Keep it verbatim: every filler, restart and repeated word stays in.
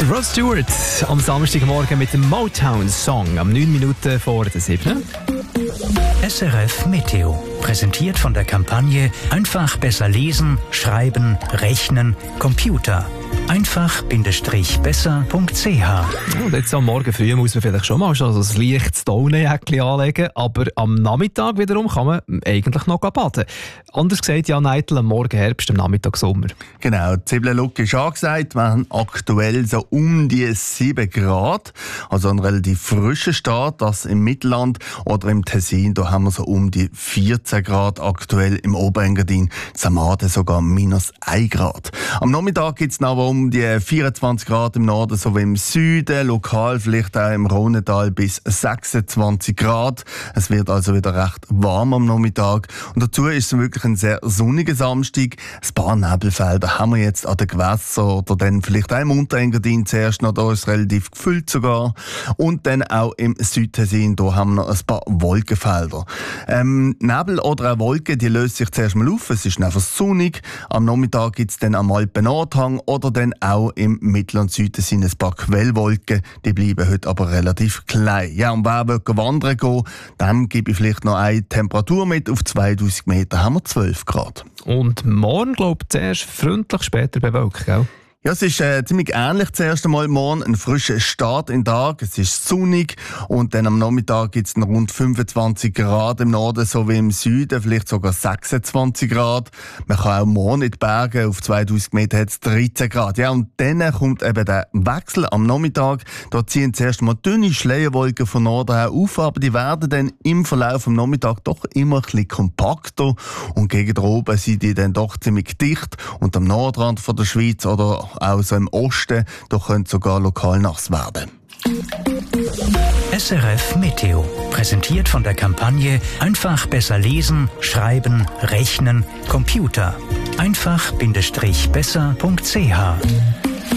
Rod Stewart am Samstagmorgen mit dem Motown-Song am neun Minuten vor der sieben. S R F Meteo. Präsentiert von der Kampagne Einfach besser lesen, schreiben, rechnen, Computer. einfach-besser punkt c h. Und jetzt am Morgen früh muss man vielleicht schon mal schon so ein leichtes Daunenjäckchen anlegen, aber am Nachmittag wiederum kann man eigentlich noch baden. Anders gesagt, Jan Eitel, am Morgen Herbst, am Nachmittag Sommer. Genau, die Zwiebellook ist angesagt. Wir haben aktuell so um die sieben Grad. Also ein relativ frischer Start. Das im Mittelland oder im Tessin, da haben wir so um die vierzehn Grad aktuell. Im Oberengadin, Samaden sogar minus ein Grad. Am Nachmittag gibt es noch um die vierundzwanzig Grad im Norden sowie im Süden, lokal vielleicht auch im Rhônetal bis sechsundzwanzig Grad. Es wird also wieder recht warm am Nachmittag. Und dazu ist es wirklich ein sehr sonniger Samstag. Ein paar Nebelfelder haben wir jetzt an den Gewässern oder dann vielleicht auch im Unterengadin zuerst noch, da ist es relativ gefüllt sogar. Und dann auch im Südtessin, da haben wir noch ein paar Wolkenfelder. Ähm, Nebel oder auch Wolken, die lösen sich zuerst mal auf. Es ist einfach sonnig. Am Nachmittag gibt es dann am Alpen-Nordhang oder dann auch im Mittel- und Süden sind ein paar Quellwolken. Die bleiben heute aber relativ klein. Ja, und wer will wandern gehen, dann gebe ich vielleicht noch eine Temperatur mit. Auf zweitausend Meter haben wir zwölf Grad. Und morgen, glaube ich, zuerst freundlich, später bewölkt, gell? Ja, es ist äh, ziemlich ähnlich. Zuerst einmal morgen ein frischer Start in den Tag. Es ist sonnig und dann am Nachmittag gibt es rund fünfundzwanzig Grad im Norden sowie im Süden, vielleicht sogar sechsundzwanzig Grad. Man kann auch morgen in die Berge, auf zweitausend Meter hat es dreizehn Grad. Ja, und dann kommt eben der Wechsel am Nachmittag. Da ziehen zuerst mal dünne Schleierwolken von Norden her auf, aber die werden dann im Verlauf des Nachmittags doch immer ein bisschen kompakter und gegen oben sind die dann doch ziemlich dicht und am Nordrand von der Schweiz oder auch so im Osten, da könnte sogar lokal nass werden. S R F Meteo. Präsentiert von der Kampagne Einfach besser lesen, schreiben, rechnen, Computer. einfach-besser punkt c h.